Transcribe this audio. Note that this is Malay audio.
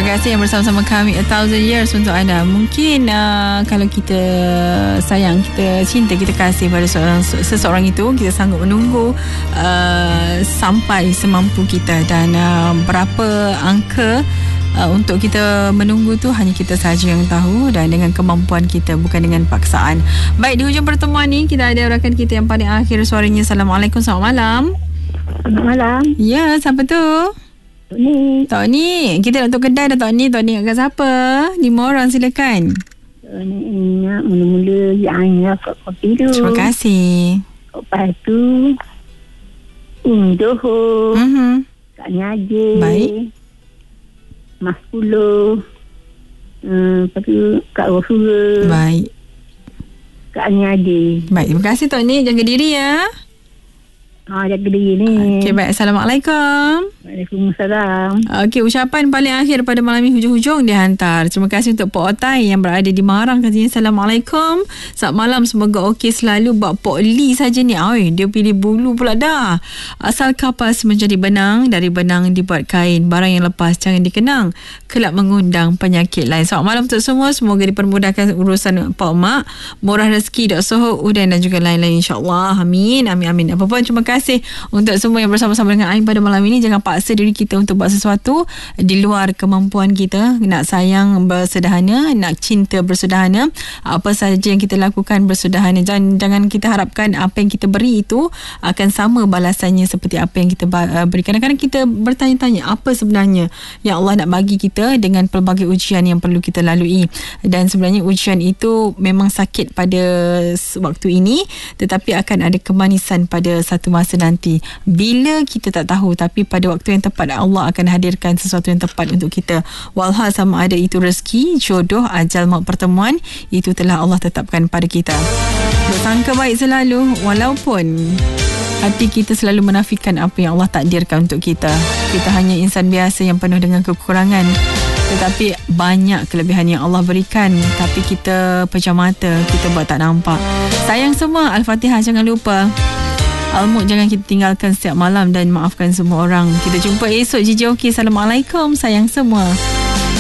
Terima kasih yang bersama-sama kami 1000 years untuk anda. Mungkin kalau kita sayang, kita cinta, kita kasih pada seseorang itu, kita sanggup menunggu sampai semampu kita. Dan berapa angka untuk kita menunggu tu hanya kita saja yang tahu, dan dengan kemampuan kita, bukan dengan paksaan. Baik, di hujung pertemuan ni kita ada rakan kita yang paling akhir suaranya. Assalamualaikum, selamat malam. Selamat malam. Ya, siapa tu? Tok Ni. Kita nak tutup kedai dah, Tok Ni. Tok Ni kat siapa? 5 orang, silakan. Ni nak mula-mula yang kat kopi tu. Terima kasih. Lepas tu Johor, Kak Nyaje, baik, Mas Pulo, lepas tu Kak Rosura, baik, Kak Nyaje. Baik, terima kasih Tok Ni. Jaga diri ya. Jaga diri ni. Okey, baik. Assalamualaikum. Waalaikumsalam. Okey, ucapan paling akhir pada malam ini hujung-hujung dihantar. Terima kasih untuk Pok Otai yang berada di Maharang. Katanya Assalamualaikum. Selamat malam, semoga okey selalu. Bak Pok Lee saja ni. Dia pilih bulu pula dah. Asal kapas menjadi benang, dari benang dibuat kain. Barang yang lepas jangan dikenang, kelak mengundang penyakit lain. Selamat malam untuk semua. Semoga dipermudahkan urusan Pak Mak, murah rezeki Dok Soho, Udan dan juga lain-lain, insyaAllah. Amin, amin, amin. Apa pun, terima kasih untuk semua yang bersama-sama dengan Ain pada malam ini. Jangan paksa diri kita untuk buat sesuatu di luar kemampuan kita. Nak sayang bersederhana, nak cinta bersederhana, apa sahaja yang kita lakukan bersederhana. Jangan kita harapkan apa yang kita beri itu akan sama balasannya seperti apa yang kita beri. Kadang-kadang kita bertanya-tanya apa sebenarnya yang Allah nak bagi kita dengan pelbagai ujian yang perlu kita lalui. Dan sebenarnya ujian itu memang sakit pada waktu ini, tetapi akan ada kemanisan pada satu masa nanti. Bila kita tak tahu, tapi pada waktu yang tepat Allah akan hadirkan sesuatu yang tepat untuk kita. Walhal sama ada itu rezeki, jodoh, ajal maut pertemuan, itu telah Allah tetapkan pada kita. Bersangka baik selalu, walaupun hati kita selalu menafikan apa yang Allah takdirkan untuk kita. Kita hanya insan biasa yang penuh dengan kekurangan, tetapi banyak kelebihan yang Allah berikan, tapi kita pejam mata, kita buat tak nampak. Sayang semua, Al-Fatihah jangan lupa. Al-Mulk jangan kita tinggalkan setiap malam, dan maafkan semua orang. Kita jumpa esok, JJ Okey. Assalamualaikum, sayang semua.